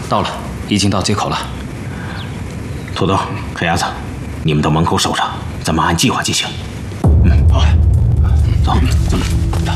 到了，已经到街口了。 土豆、黑鸭子，你们到门口守着，咱们按计划进行。 好， 走。